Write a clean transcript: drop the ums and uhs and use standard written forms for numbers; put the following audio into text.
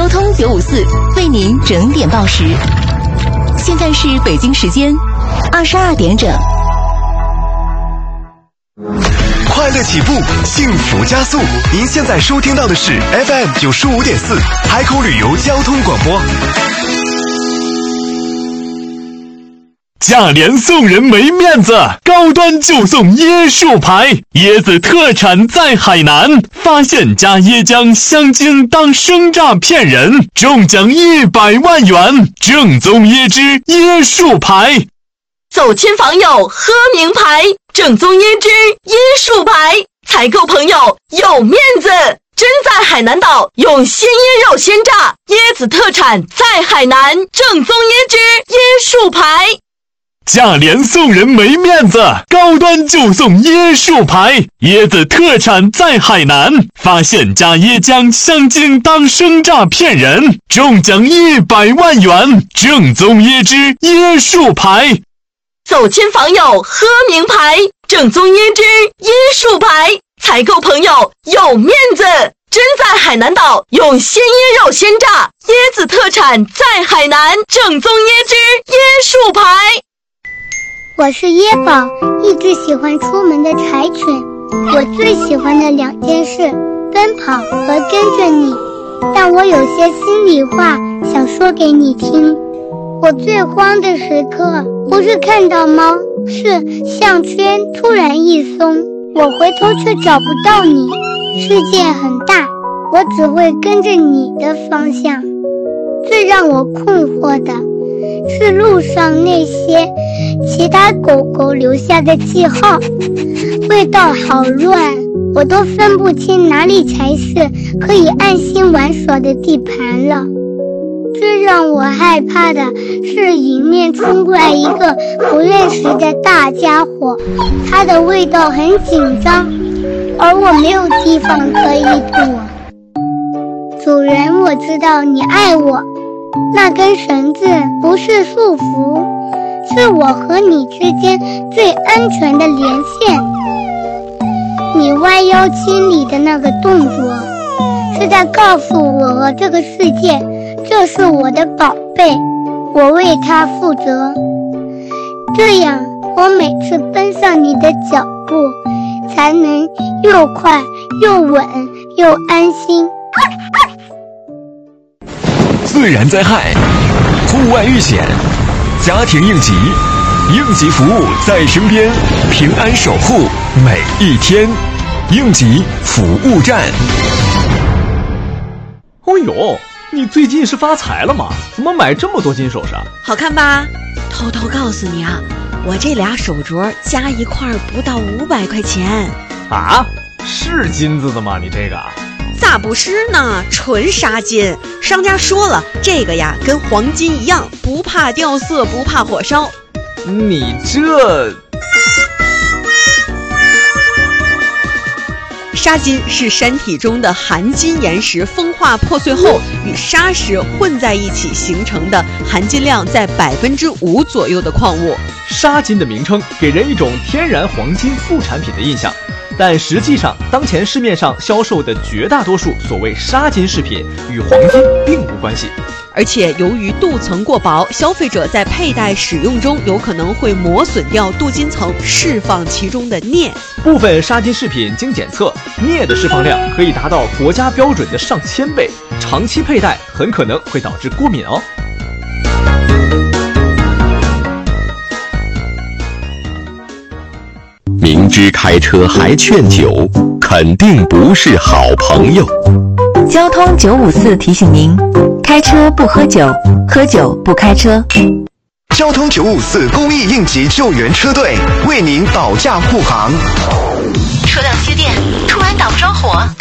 交通954为您整点报时。现在是北京时间22点整。 快乐起步，幸福加速。您现在收听到的是 FM 95.4海口旅游交通广播。 价廉送人没面子，高端就送椰树牌，椰子特产在海南，发现加椰浆香精当生榨骗人，中奖100万元，正宗椰汁椰树牌。 走亲访友喝名牌，正宗椰汁椰树牌，采购朋友有面子。真在海南岛用鲜椰肉鲜榨，椰子特产在海南，正宗椰汁椰树牌。 价廉送人没面子，高端就送椰树牌，椰子特产在海南，发现加椰浆香精当生榨骗人，中奖100万元，正宗椰汁椰树牌。 走亲访友喝名牌，正宗椰汁椰树牌，采购朋友有面子。真在海南岛用鲜椰肉鲜榨，椰子特产在海南，正宗椰汁椰树牌。 我是椰宝，一直喜欢出门的柴犬。我最喜欢的2件事，奔跑和跟着你。但我有些心里话想说给你听。我最慌的时刻，不是看到猫，是项圈突然一松，我回头却找不到你。世界很大，我只会跟着你的方向。最让我困惑的是路上那些其他狗狗留下的记号，味道好乱，我都分不清哪里才是可以安心玩耍的地盘了。最让我害怕的是迎面冲过来一个不认识的大家伙，它的味道很紧张，而我没有地方可以躲。主人，我知道你爱我，那根绳子不是束缚，是我和你之间最安全的连线。你弯腰亲你的那个动作，是在告诉我和这个世界，这是我的宝贝，我为它负责。这样，我每次奔上你的脚步，才能又快又稳又安心。 自然灾害、户外遇险、家庭应急，应急服务在身边，平安守护每一天。应急服务站。 哦呦，你最近是发财了吗？怎么买这么多金首饰？ 好看吧？偷偷告诉你啊，我这俩手镯加一块不到500块钱。 啊？是金子的吗？你这个？ 咋不是呢？纯纱金。商家说了，这个呀跟黄金一样，不怕掉色，不怕火烧。 你这…… 砂金是山体中的含金岩石风化破碎后与砂石混在一起形成的含金量在5%左右的矿物。 砂金的名称给人一种天然黄金副产品的印象，但实际上当前市面上销售的绝大多数所谓砂金饰品与黄金并无关系。 而且由于镀层过薄，消费者在佩戴使用中有可能会磨损掉镀金层，释放其中的镍。 部分砂金饰品经检测，镍的释放量可以达到国家标准的上千倍，长期佩戴很可能会导致过敏哦。 明知开车还劝酒，肯定不是好朋友。 交通954提醒您，开车不喝酒，喝酒不开车。 交通954公益应急救援车队为您保驾护航。 车辆接电，突然打不着火，